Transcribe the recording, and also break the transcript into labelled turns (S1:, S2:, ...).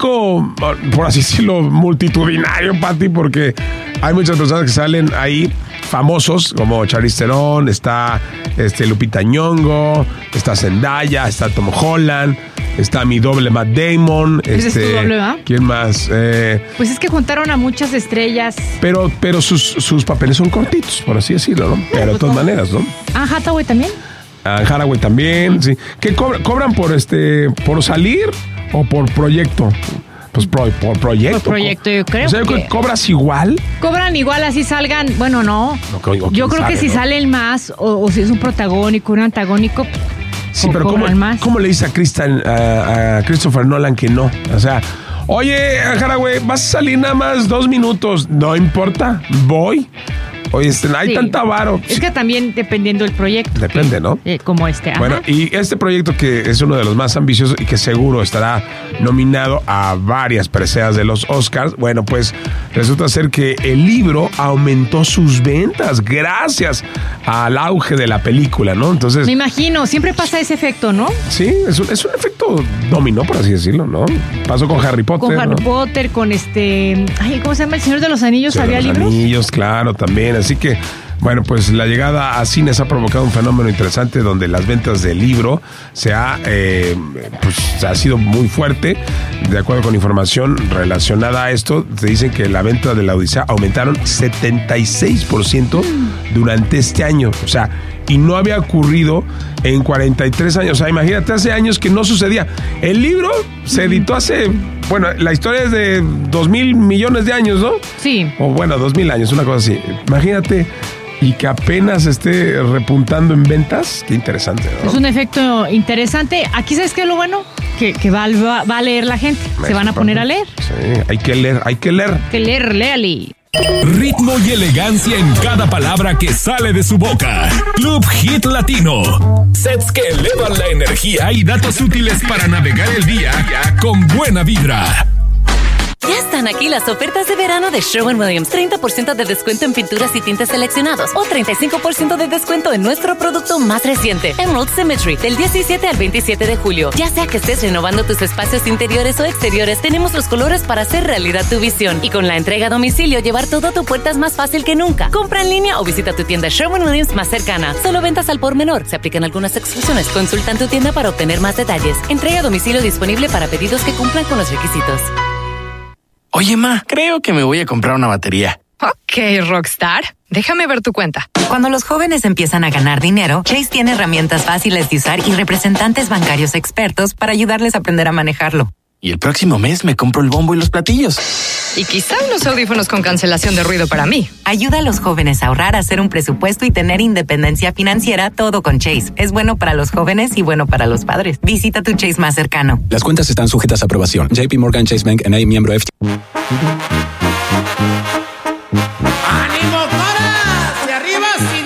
S1: elenco, por así decirlo, multitudinario, Pati, porque hay muchas personas que salen ahí famosos, como Charlize Theron, está Lupita Nyong'o, está Zendaya, está Tom Holland, está mi doble Matt Damon.
S2: ¿Ese es tu doble, ¿va?
S1: ¿Quién más?
S2: Pues es que juntaron a muchas estrellas.
S1: Pero sus papeles son cortitos, por así decirlo, ¿no? Pero de todas maneras, ¿no?
S2: Anne Hathaway también.
S1: Anne Hathaway también, sí. ¿Qué cobran por salir o por proyecto? Pues por proyecto.
S2: Por proyecto, yo creo.
S1: O sea, que ¿cobras igual?
S2: Cobran igual, así salgan. Bueno, no. Yo creo que si salen más, o si es un protagónico, un antagónico.
S1: Sí, pero ¿cómo le dice a Christopher Nolan que no? O sea, oye, Hathaway, vas a salir nada más 2 minutos. No importa, voy. Oye, hay tanta varo.
S2: Es que también dependiendo del proyecto.
S1: Depende, ¿no?
S2: Como este.
S1: Bueno, y este proyecto que es uno de los más ambiciosos y que seguro estará nominado a varias preseas de los Oscars, bueno, pues resulta ser que el libro aumentó sus ventas gracias al auge de la película, ¿no? Entonces,
S2: me imagino, siempre pasa ese efecto, ¿no?
S1: Sí, es un efecto dominó, por así decirlo, ¿no? Pasó con Harry Potter.
S2: Con Harry Potter, con ¿cómo se llama? El Señor de los Anillos, ¿había libros?
S1: Los Anillos, claro, también. Así que, bueno, pues la llegada a cines ha provocado un fenómeno interesante donde las ventas del libro ha sido muy fuerte. De acuerdo con información relacionada a esto, te dicen que la venta de la Odisea aumentaron 76% durante este año. O sea, y no había ocurrido en 43 años. O sea, imagínate, hace años que no sucedía. El libro se editó bueno, la historia es de 2,000 millones de años, ¿no?
S2: Sí.
S1: O bueno, 2,000 años, una cosa así. Imagínate, y que apenas esté repuntando en ventas. Qué interesante, ¿no?
S2: Es un efecto interesante. Aquí, ¿sabes qué es lo bueno? Que va a leer la gente. Se van a poner a leer.
S1: Sí, hay que leer.
S2: Que leer, léale.
S3: Ritmo y elegancia en cada palabra que sale de su boca. Club Hit Latino. Sets que elevan la energía y datos útiles para navegar el día con buena vibra.
S4: Ya están aquí las ofertas de verano de Sherwin-Williams. 30% de descuento en pinturas y tintes seleccionados o 35% de descuento en nuestro producto más reciente, Emerald Symmetry, del 17 al 27 de julio. Ya sea que estés renovando tus espacios interiores o exteriores, tenemos los colores para hacer realidad tu visión. Y con la entrega a domicilio, llevar todo a tu puerta es más fácil que nunca. Compra en línea o visita tu tienda Sherwin-Williams más cercana. Solo ventas al por menor. Se aplican algunas exclusiones. Consulta en tu tienda para obtener más detalles. Entrega a domicilio disponible para pedidos que cumplan con los requisitos.
S5: Oye, ma, creo que me voy a comprar una batería.
S6: Ok, Rockstar. Déjame ver tu cuenta.
S7: Cuando los jóvenes empiezan a ganar dinero, Chase tiene herramientas fáciles de usar y representantes bancarios expertos para ayudarles a aprender a manejarlo.
S5: Y el próximo mes me compro el bombo y los platillos.
S6: Y quizá unos audífonos con cancelación de ruido para mí.
S7: Ayuda a los jóvenes a ahorrar, a hacer un presupuesto y tener independencia financiera, todo con Chase. Es bueno para los jóvenes y bueno para los padres. Visita tu Chase más cercano.
S8: Las cuentas están sujetas a aprobación. JP Morgan Chase Bank N.A. miembro FT.